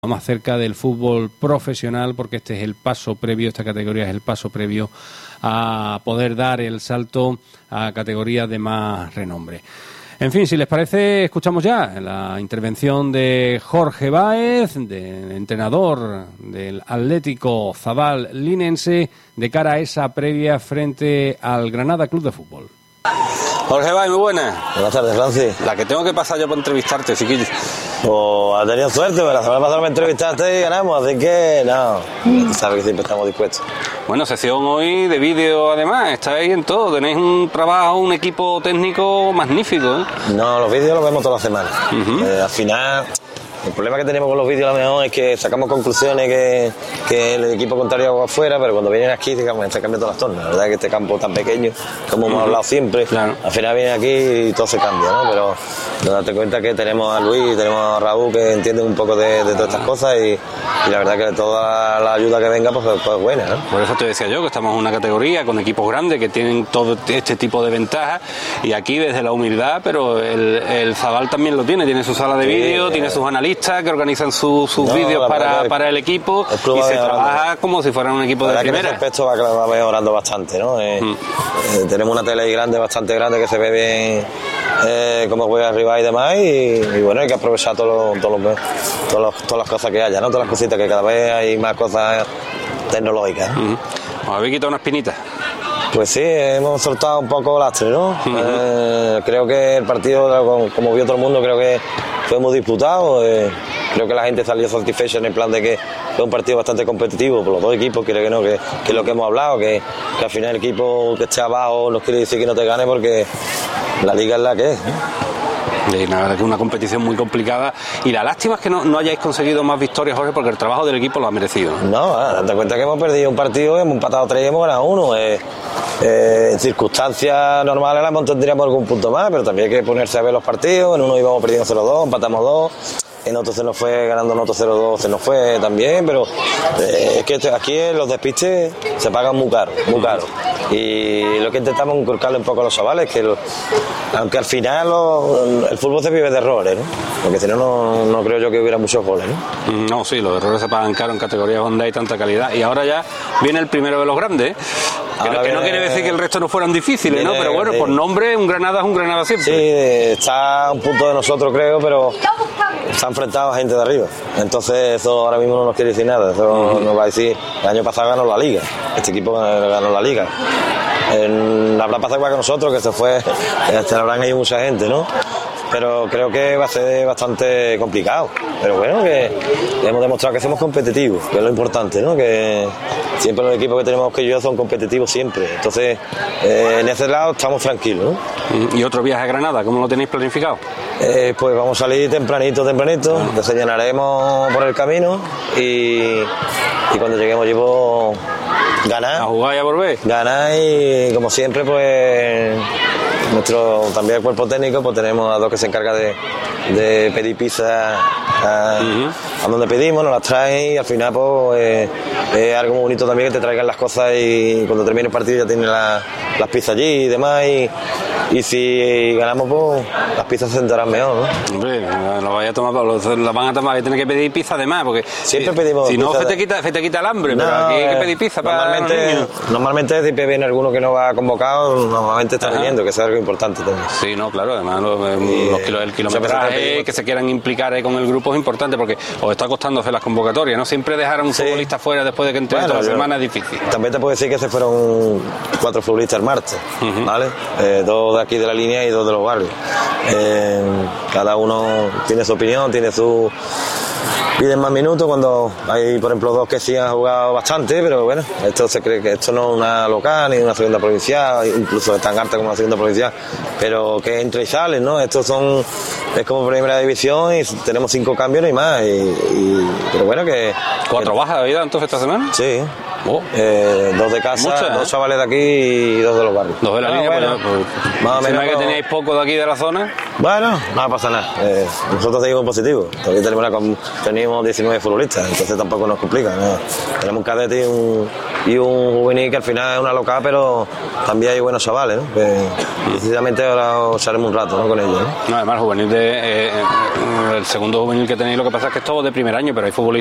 más cerca del fútbol profesional, porque este es el paso previo, esta categoría es el paso previo a poder dar el salto a categorías de más renombre. En fin, si les parece, escuchamos ya la intervención de Jorge Báez, del entrenador del Atlético Zabal Linense, de cara a esa previa frente al Granada Club de Fútbol. Jorge Báez, muy buenas. Buenas tardes, Francis. La que tengo que pasar yo para entrevistarte, chiquillo. Pues has tenido suerte, pero la semana pasada me entrevistaste y ganamos, así que no, sabes que siempre estamos dispuestos. Bueno, sesión hoy de vídeo además, estáis en todo, tenéis un trabajo, un equipo técnico magnífico, ¿eh? No, los vídeos los vemos todas las semanas. Al final, el problema que tenemos con los vídeos a lo mejor es que sacamos conclusiones que el equipo contrario haga afuera, pero cuando vienen aquí, digamos, se cambian todas las tornas. La verdad es que este campo tan pequeño, como hemos hablado siempre, claro. Al final vienen aquí y todo se cambia, ¿no? Pero date cuenta que tenemos a Luis, tenemos a Raúl que entienden un poco de todas estas cosas y la verdad que toda la ayuda que venga pues es buena, ¿no? Por eso te decía yo que estamos en una categoría con equipos grandes que tienen todo este tipo de ventajas y aquí desde la humildad, pero el Zabal también lo tiene su sala de vídeo, tiene sus analistas que organizan sus vídeos para el equipo y se trabaja como si fuera un equipo de primera. En ese aspecto va mejorando bastante, ¿no? Tenemos una tele grande, bastante grande, que se ve bien cómo juega arriba y demás y bueno, hay que aprovechar todas las cosas que haya, ¿no? Todas las cositas, que cada vez hay más cosas tecnológicas. ¿Os habéis quitado una espinita? Pues sí, hemos soltado un poco lastre, ¿no? Creo que el partido, como vio todo el mundo, creo que fue muy disputado. Creo que la gente salió satisfecha en el plan de que fue un partido bastante competitivo por los dos equipos, creo que no, que es lo que hemos hablado, que al final el equipo que esté abajo no quiere decir que no te gane, porque la liga es la que es, ¿eh? La verdad que es una competición muy complicada y la lástima es que no hayáis conseguido más victorias, Jorge, porque el trabajo del equipo lo ha merecido. No, date cuenta que hemos perdido un partido, hemos empatado 3 y hemos ganado 1. En circunstancias normales tendríamos algún punto más, pero también hay que ponerse a ver los partidos. En uno íbamos perdiendo 0-2, empatamos 2. En otro se nos fue ganando, en otro 0-2 se nos fue también, pero es que aquí los despistes se pagan muy caro, muy caro. Y lo que intentamos es inculcarle un poco a los chavales, que aunque al final el fútbol se vive de errores, ¿no? Porque si no, no creo yo que hubiera muchos goles, ¿no? No, sí, los errores se pagan caro en categorías donde hay tanta calidad. Y ahora ya viene el primero de los grandes, que no quiere decir que el resto no fueran difíciles, ¿no? Pero bueno, por nombre, un Granada es un Granada siempre. Sí, está a un punto de nosotros, creo, pero se ha enfrentado a gente de arriba. Entonces eso ahora mismo no nos quiere decir nada. Eso nos va a decir, el año pasado ganó la Liga. Este equipo ganó la Liga. Habrá pasado igual que nosotros, que se fue, habrán ido mucha gente, ¿no? Pero creo que va a ser bastante complicado. Pero bueno, que hemos demostrado que somos competitivos, que es lo importante, ¿no? Que siempre los equipos que tenemos que yo son competitivos siempre. Entonces, en ese lado estamos tranquilos, ¿no? ¿Y otro viaje a Granada? ¿Cómo lo tenéis planificado? Pues vamos a salir tempranito, desayunaremos por el camino y cuando lleguemos llevo ganar. ¿A jugar y a volver? Ganar y, como siempre, pues nuestro también el cuerpo técnico, pues tenemos a dos que se encarga de pedir pizza a donde pedimos, nos las traen y al final pues es algo muy bonito también que te traigan las cosas y cuando termine el partido ya tienen las pizzas allí y demás y si ganamos pues las pizzas se sentarán mejor, ¿no? Hombre, lo vaya a tomar, la van a tomar, hay que tener que pedir pizza además, porque siempre pedimos si no se te quita el hambre, no, pero aquí hay que pedir pizza para normalmente si viene alguno que no va convocado, normalmente está viniendo, que eso es algo importante también. Sí, no, claro, además el kilometraje que se quieran implicar ahí con el grupo es importante porque os está costando hacer las convocatorias, ¿no? Siempre dejar a un futbolista fuera después de que entre toda la semana es difícil. También te puedo decir que se fueron 4 futbolistas el martes, ¿vale? 2 de aquí de la línea y 2 de los barrios. Cada uno tiene su opinión, piden más minutos cuando hay, por ejemplo, 2 que sí han jugado bastante, pero bueno, esto se cree que esto no es una local ni una segunda provincial, incluso es tan alta como una segunda provincial, pero que entra y sale, ¿no? Es como primera división y tenemos 5 cambios y más, pero bueno que... 4 bajas de vida entonces esta semana. Sí. 2 de casa, 2 chavales de aquí y 2 de los barrios. 2 de la línea, bueno, más o menos que teníais poco de aquí de la zona. Bueno, no pasa nada. Nosotros seguimos positivos. Todavía tenemos 19 futbolistas, entonces tampoco nos complica, ¿no? Tenemos un cadete y un y un juvenil que al final es una loca, pero también hay buenos chavales, ¿no? Que precisamente ahora usaremos un rato, ¿no? Con ellos, ¿no? No, además el juvenil el segundo juvenil que tenéis, lo que pasa es que es todo de primer año, pero hay futbolistas